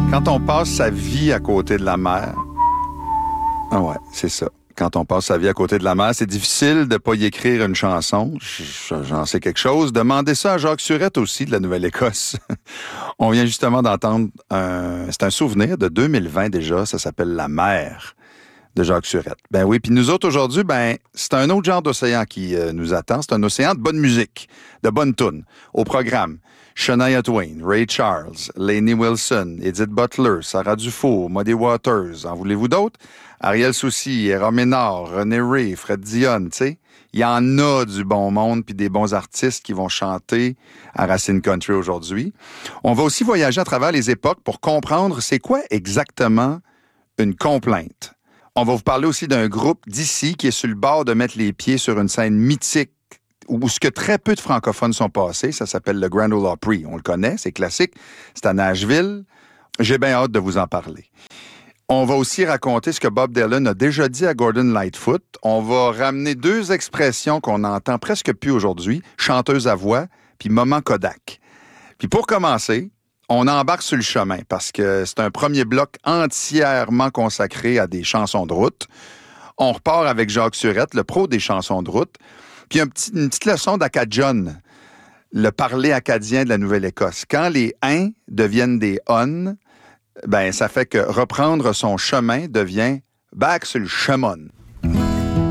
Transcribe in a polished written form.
Quand on passe sa vie à côté de la mer, ah ouais, c'est ça. Quand on passe sa vie à côté de la mer, c'est difficile de pas y écrire une chanson. J'en sais quelque chose. Demandez ça à Jacques Surette aussi, de la Nouvelle-Écosse. On vient justement d'entendre c'est un souvenir de 2020 déjà. Ça s'appelle La mer de Jacques Surette. Ben oui, puis nous autres aujourd'hui, c'est un autre genre d'océan qui nous attend. C'est un océan de bonne musique, de bonnes tunes. Au programme, Shania Twain, Ray Charles, Lainey Wilson, Edith Butler, Sarah Dufour, Muddy Waters. En voulez-vous d'autres? Ariel Soucy, Era Ménard, René Ray, Fred Dionne, tu sais. Il y en a du bon monde puis des bons artistes qui vont chanter à Racine Country aujourd'hui. On va aussi voyager à travers les époques pour comprendre c'est quoi exactement une complainte. On va vous parler aussi d'un groupe d'ici qui est sur le bord de mettre les pieds sur une scène mythique où ce que très peu de francophones sont passés. Ça s'appelle le Grand Ole Opry. On le connaît, c'est classique. C'est à Nashville. J'ai bien hâte de vous en parler. On va aussi raconter ce que Bob Dylan a déjà dit à Gordon Lightfoot. On va ramener deux expressions qu'on entend presque plus aujourd'hui, chanteuse à voix, puis moment Kodak. Puis pour commencer, on embarque sur le chemin parce que c'est un premier bloc entièrement consacré à des chansons de route. On repart avec Jacques Surette, le pro des chansons de route, puis une petite leçon d'Acadian, le parler acadien de la Nouvelle-Écosse. Quand les « uns » deviennent des « on », ça fait que reprendre son chemin devient « back sur le chemin ».